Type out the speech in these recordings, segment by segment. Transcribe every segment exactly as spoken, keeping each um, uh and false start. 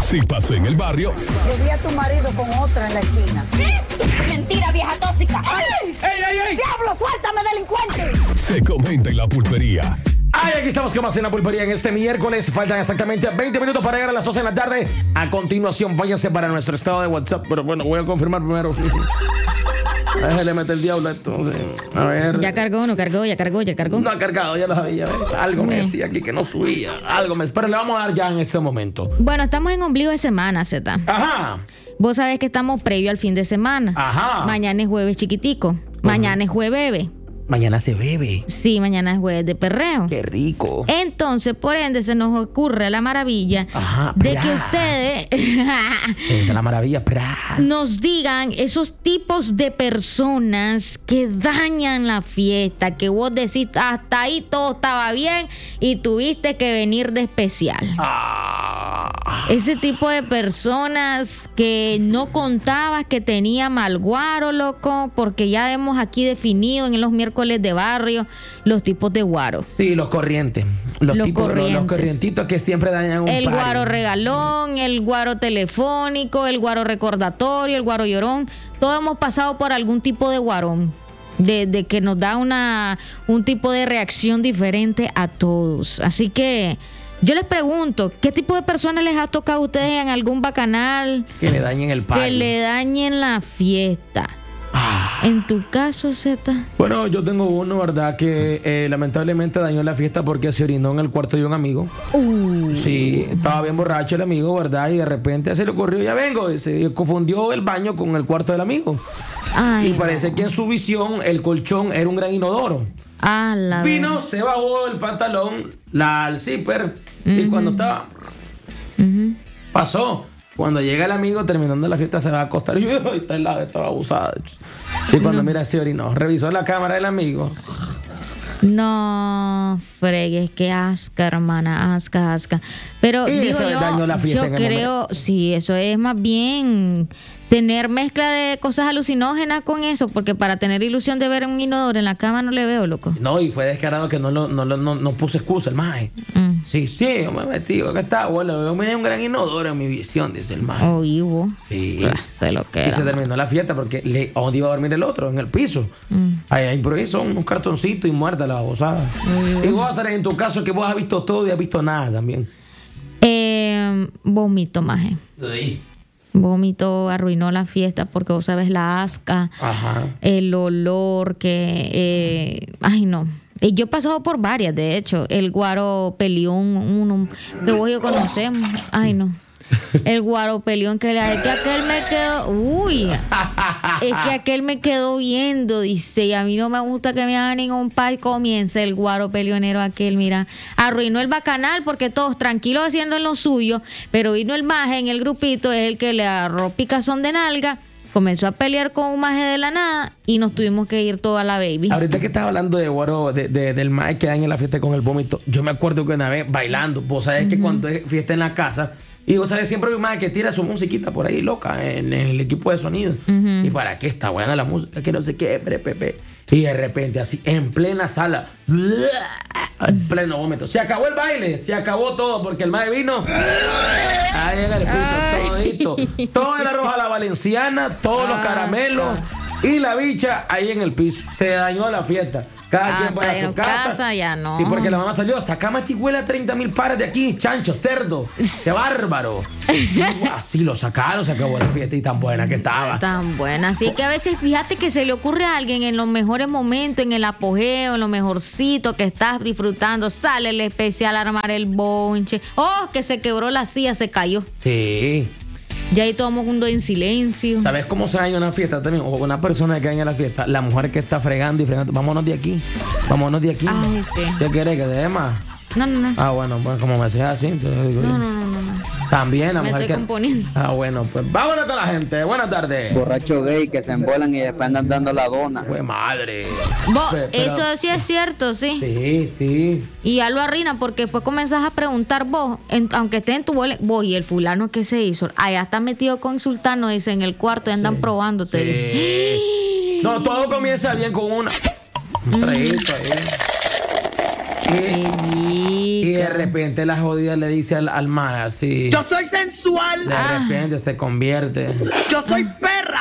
Si pasó en el barrio. Le vi a tu marido con otra en la esquina. ¿Qué? Mentira, vieja tóxica. ¡Ay! ¡Ey, ey, ey! ¡Diablo, suéltame, delincuente! Se comenta en la pulpería. Ay, aquí estamos con más en la pulpería en este miércoles. Faltan exactamente veinte minutos para llegar a las doce de la tarde. A continuación, váyanse para nuestro estado de WhatsApp. Pero bueno, voy a confirmar primero. Déjale meter el diablo entonces. A ver. Ya cargó, no cargó, ya cargó, ya cargó. No ha cargado, ya lo sabía. Algo me decía aquí que no subía. Algo me... Pero le vamos a dar ya en este momento. Bueno, estamos en ombligo de semana, Z. Ajá. Vos sabés que estamos previo al fin de semana. Ajá. Mañana es jueves chiquitico. Mañana es jueves bebé. Mañana se bebe. Sí, mañana es jueves de perreo. Qué rico. Entonces, por ende, se nos ocurre la maravilla Ajá, de pra. que ustedes Esa es la maravilla. Pra. nos digan esos tipos de personas que dañan la fiesta, que vos decís, hasta ahí todo estaba bien y tuviste que venir de especial. Ah. Ese tipo de personas que no contabas que tenía mal guaro, loco, porque ya hemos aquí definido en los miércoles de barrio los tipos de guaro. Sí, los corrientes. Los, Los tipos, los, los corrientes. corrientitos que siempre dañan un El party. guaro regalón, el guaro telefónico, el guaro recordatorio, el guaro llorón. Todos hemos pasado por algún tipo de guarón. De, de que nos da una un tipo de reacción diferente a todos. Así que yo les pregunto, ¿qué tipo de personas les ha tocado a ustedes en algún bacanal Que le dañen el party. que le dañen la fiesta? Ah. En tu caso, Z. Bueno, yo tengo uno, ¿verdad? Que eh, lamentablemente dañó la fiesta porque se orinó en el cuarto de un amigo. Uh. Sí, estaba bien borracho el amigo, ¿verdad? Y de repente se le ocurrió, ya vengo, y se confundió el baño con el cuarto del amigo. Ay, Y parece no. que en su visión el colchón era un gran inodoro. Ah, la Vino, verdad. se bajó el pantalón, la, el zipper, y cuando estaba, Ujú. pasó. Cuando llega el amigo terminando la fiesta se va a acostar y yo, está helado, estaba abusada. Y cuando mira se orinó, revisó la cámara del amigo. No fregues, que asca, hermana, asca, asca. Pero Y digo eso yo, dañó la fiesta yo en el creo, momento. sí, eso es más bien tener mezcla de cosas alucinógenas con eso, porque para tener ilusión de ver un inodoro en la cama no le veo, loco. No, y fue descarado que no, lo, no, lo- no, no puso excusa el maje. Mm. Sí, sí, yo me metí, que está, bueno, yo miré un gran inodoro en mi visión, dice el maje. Oh, y hubo. Sí. Clase lo que Y era. se terminó la fiesta porque le, ¿dónde iba a dormir el otro? En el piso. Mm. Ahí, ahí por ahí son unos cartoncitos y muerta la babosada. Y vos, Sara, en tu caso que vos has visto todo y has visto nada también. Eh, vómito, maje. Sí. Vómito arruinó la fiesta porque vos sabes la asca, Ajá. el olor que... eh, ay, no. Y yo he pasado por varias, de hecho. El guaro pelión, uno que vos y yo conocemos. Ay, no. El guaro pelión que le... Es que aquel me quedó... Uy. Es que aquel me quedó viendo, dice. Y a mí no me gusta que me hagan ningún pay. Comienza el guaro peleonero aquel, mira. Arruinó el bacanal porque todos tranquilos haciendo lo suyo. Pero vino el maje en el grupito, es el que le agarró picazón de nalga. Comenzó a pelear con un maje de la nada y nos tuvimos que ir toda la baby. Ahorita que estás hablando de guaro, de, de- del maje que daña en la fiesta con el vómito, yo me acuerdo que una vez bailando, vos sabés que cuando es fiesta en la casa, y vos sabés siempre hay un maje que tira su musiquita por ahí loca en, en el equipo de sonido. ¿Y para qué está buena la música? Que no sé qué, pre, pe, pe. Y de repente así, en plena sala, en pleno vómito. Se acabó el baile, se acabó todo, porque el maje vino. Ahí en el piso, todito. Todo el arroz a la valenciana, todos los caramelos y la bicha ahí en el piso. Se dañó la fiesta. Cada Ah, quien para pero su en casa. casa ya no. Sí, porque la mamá salió. Hasta acá Mati huele a treinta mil pares de aquí, chancho, cerdo. ¡Qué bárbaro! Así lo sacaron, se acabó la fiesta y tan buena que estaba. Tan buena. Así que a veces fíjate que se le ocurre a alguien en los mejores momentos, en el apogeo, en lo mejorcito que estás disfrutando, sale el especial a armar el bonche. Oh, que se quebró la silla, se cayó. Sí. Ya ahí todo el mundo en silencio. ¿Sabes cómo se daña una fiesta también? O una persona que daña la fiesta. La mujer que está fregando y fregando. Vámonos de aquí. Vámonos de aquí. Ay, sí. ¿Qué querés? ¿Que te dé más? No, no, no. Ah, bueno, pues como me decías así. Entonces, digo, No, no, no, no, no. también la Me mujer estoy que... componiendo. Ah, bueno, pues vámonos con la gente. Buenas tardes. Borracho gay que se embolan y después andan dando la dona. Pues madre. Vos, Pero- pero- eso sí es cierto, sí. Sí, sí. Y ya lo arruina porque después comenzás a preguntar vos, en- aunque estés en tu boleto, vos y el fulano que se hizo, allá está metido con sultano, dice, en el cuarto y andan probándote. Dice. Sí. No, todo comienza bien con una... Un traguito ahí. Y, y de de repente la jodida le dice al, al mae así. Yo soy sensual. De repente se convierte. Yo soy perra.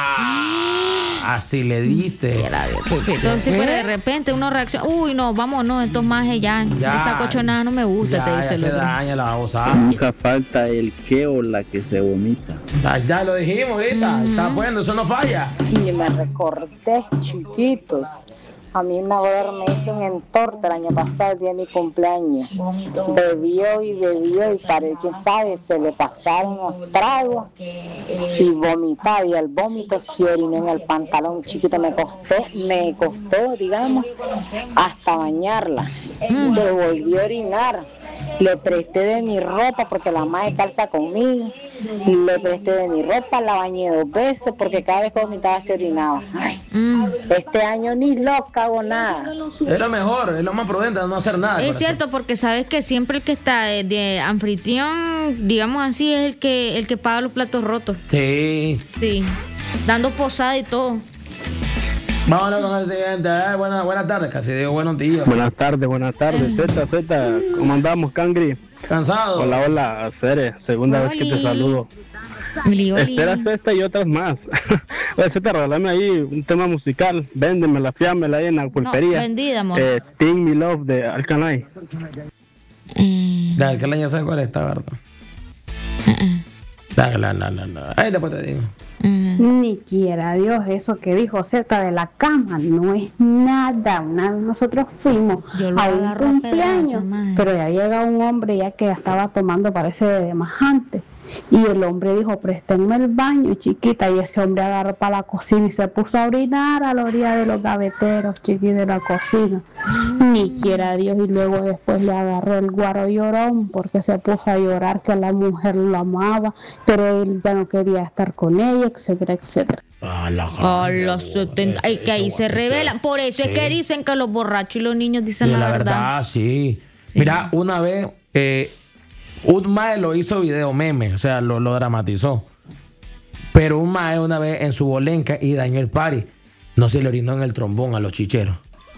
Ah, así le dice. Entonces, pero de repente uno reacciona. Uy, no, vámonos, estos majes ya. Ya, esa cochonada no me gusta, ya, te dice ya el se otro. daña la babosada. Nunca falta el que o la que se vomita. Ya, ya lo dijimos ahorita. Está bueno, eso no falla. Y me recordé, chiquitos. A mí una brother me hizo un entorte el año pasado, el día de mi cumpleaños. Bebió y bebió y para quién sabe, se le pasaron los tragos y vomitaba. Y el vómito se orinó en el pantalón, chiquito. Me costó, me costó, digamos, hasta bañarla. Le volvió a orinar. Le presté de mi ropa porque la madre calza conmigo. Le presté de mi ropa, la bañé dos veces porque cada vez que vomitaba se orinaba. Ay, Mm. este año ni loca hago nada. Es lo mejor, es lo más prudente, no hacer nada. Es corazón. cierto, porque sabes que siempre el que está de, de anfitrión, digamos así, es el que el que paga los platos rotos. Sí. Sí. Dando posada y todo. Vámonos con el siguiente. Eh, buenas, buenas tardes, casi digo buenos días. Buenas tardes, buenas tardes. Z, Z, ¿cómo andamos, Cangri? Cansado. Hola, hola, Cere, segunda vez que te Oli. saludo. Oli, oli. Esperas esta y otras más. Oye, Z, regálame ahí un tema musical. Véndemela, fiámela ahí en la pulpería. vendida, amor. Eh, Think Me Love de Alcanay. Eh, Dale, que el año sabe cuál está, ¿verdad? eh, Dale, la, la, la, la. Ahí después te digo. eh. Ni quiera Dios, eso que dijo cerca de la cama no es nada. Una vez nosotros fuimos Yo lo a un agarro a cumpleaños, pedazos, mae. pero ya llega un hombre ya que estaba tomando, parece de más antes. Y el hombre dijo, préstenme el baño, chiquita. Y ese hombre agarró para la cocina y se puso a orinar a la orilla de los gaveteros, chiqui, de la cocina. Ni quiera Dios. Y luego después le agarró el guaro llorón porque se puso a llorar que la mujer lo amaba, pero él ya no quería estar con ella, etcétera, etcétera. A la A los setenta. Ay, que ahí se revelan. Por eso es que dicen que los borrachos y los niños dicen Sí, la, la verdad. verdad, sí. Mira, una vez eh, un mae lo hizo video meme, o sea, lo, lo dramatizó. Pero un mae una vez en su bolenca y dañó el party. No se le orinó en el trombón a los chicheros.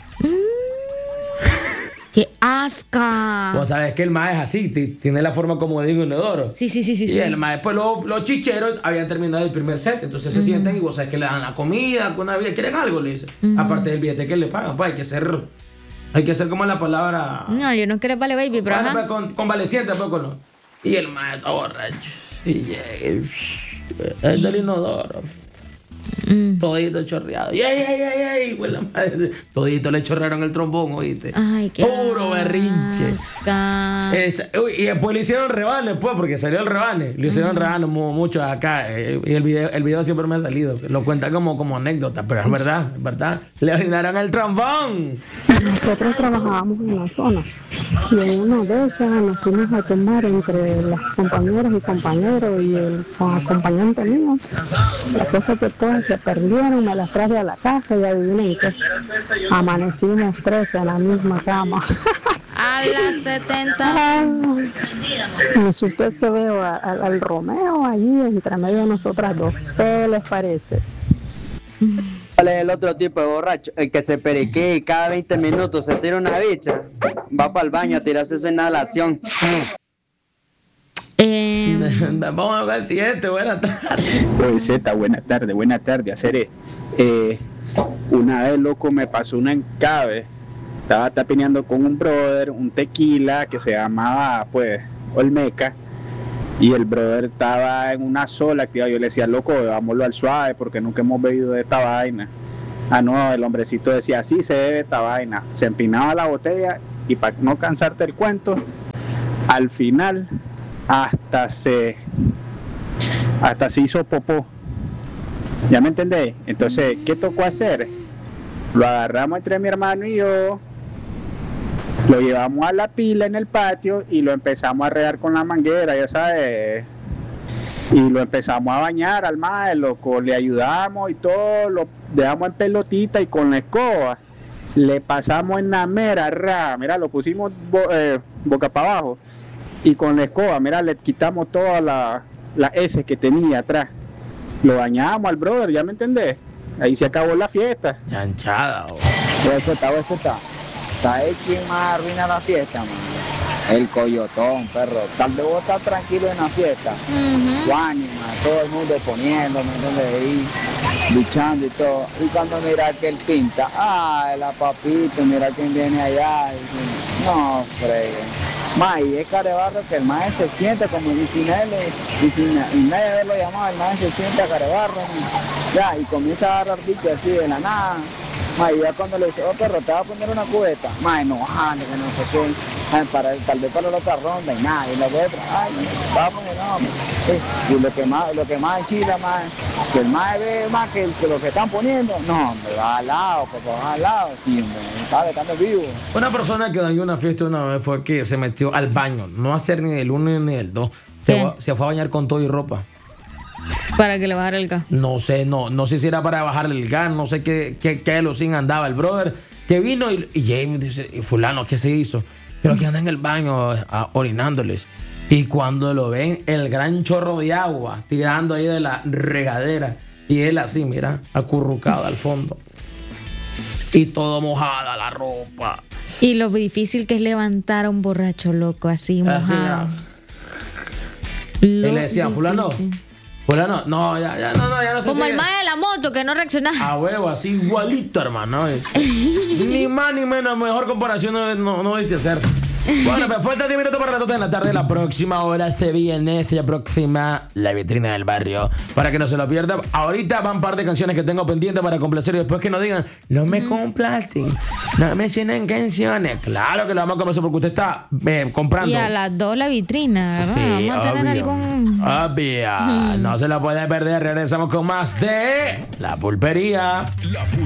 ¡Qué asca! Vos sabés que el mae es así, t- tiene la forma como de un inodoro. Sí, sí, sí, sí. Y sí. el mae, después los, los chicheros habían terminado el primer set, entonces se sienten y vos sabés que le dan la comida, con una vida, quieren algo, le dicen. Aparte del billete que le pagan, pues hay que ser, hay que ser como la palabra. No, yo no quiero vale baby, pero Bueno, ajá. pues, con, convaleciente, pues con los. Y el mae está borracho. Y llega y, es del inodoro. Mm. Todito chorreado. ¡Ey, ey, ey, ey! Pues la madre, todito le chorrearon el trombón, oíste. Ay, qué Puro berrinche. asca. Es- uy, y después le hicieron rebane, pues, porque salió el rebane. Le hicieron rebane mu- mucho acá. eh, y el video, el video siempre me ha salido. Lo cuenta como, como anécdota, pero es verdad, es verdad. Le orinaron el trombón. Nosotros trabajábamos en la zona y en una de esas nos fuimos a tomar entre las compañeras y compañeros y el acompañante mío. Las cosas que todas se perdieron, me las traje a la casa y adivinen qué, amanecimos tres en la misma cama. A las setenta. Me asustó es que veo a- a- al Romeo allí entre medio de nosotras dos. ¿Qué les parece? ¿Cuál es el otro tipo de borracho? El que se periquea y cada veinte minutos se tira una bicha. Va para el baño a tirarse su inhalación. Eh, Vamos a ver el siguiente. Buenas tardes. Oye, Z, buena tarde, buena tarde, Cere. Eh, una vez, loco, me pasó una encabe. Estaba tapineando con un brother, un tequila que se llamaba, pues, Olmeca. Y el brother estaba en una sola actividad. Yo le decía, loco, vámonos al suave porque nunca hemos bebido de esta vaina. Ah, no, el hombrecito decía, sí, se bebe esta vaina. Se empinaba la botella y para no cansarte el cuento, al final hasta se, hasta se hizo popó. ¿Ya me entendés? Entonces, ¿qué tocó hacer? Lo agarramos entre mi hermano y yo, lo llevamos a la pila en el patio y lo empezamos a regar con la manguera, ya sabes. Y lo empezamos a bañar al mae, loco, le ayudamos y todo, lo dejamos en pelotita y con la escoba le pasamos en la mera, ra, mira, lo pusimos bo- eh, boca para abajo y con la escoba, mira, le quitamos toda la, la S que tenía atrás. Lo bañamos al brother, ¿ya me entendés? Ahí se acabó la fiesta. Chanchada. oh. Pues está, pues está. ¿Sabes quién más arruina la fiesta, man? El coyotón, perro. Tal vez vos estás tranquilo en la fiesta. Tu ánima, todo el mundo poniendo, ¿me entiendes? Ahí, luchando y todo. Y cuando mira que él pinta, ah, la papita, mira quién viene allá. Y, no, fregue. Ma, y es carebarro que el maestro se siente como y sin él, y sin y nadie haberlo llamado, el maestro se siente a carebarro, ya, y comienza a agarrar dicho así de la nada. Ma, y ya cuando le dice, oh perro, te va a poner una cubeta, ma, enojando, que no sé qué, ay, para, tal vez para la otra ronda y nada, y la otra, ay, va a poner no, eh, y lo que más, lo que más enchila, más, que el más ve más que, que lo que están poniendo, no, hombre, va al lado, pues va al lado, sí, hombre, sabe, estando vivo. Una persona que dañó una fiesta una vez fue que se metió al baño, no a hacer ni el uno ni el dos, se, va, se fue a bañar con todo y ropa. Para que le bajara el gas. No sé, no, no sé si era para bajarle el gas, no sé qué, qué, qué alucín andaba el brother, que vino y, y James dice, y fulano, ¿qué se hizo? Pero que anda en el baño a, orinándoles. Y cuando lo ven, el gran chorro de agua tirando ahí de la regadera. Y él así, mira, acurrucado al fondo. Y todo mojada la ropa. Y lo difícil que es levantar a un borracho loco así, mojado. Así, él le decía, fulano, fulano, no, ya, ya, no, no, ya no sé. Como si el mae de la moto que no reaccionaba. A huevo, así igualito, hermano. Ni más ni menos, mejor comparación no, no, no viste hacer. Bueno, pues falta diez minutos para las dos de la tarde. La próxima hora se viene, se aproxima la vitrina del barrio. Para que no se lo pierda. Ahorita van un par de canciones que tengo pendientes para complacer. Y después que nos digan, no me complacen, no me llenan canciones. Claro que lo vamos a complacer porque usted está eh, comprando. Y a las dos la vitrina, ¿verdad? Sí, vamos a tener obvio, algún... obvio. No se la puede perder. Regresamos con más de La Pulpería. La Pulpería.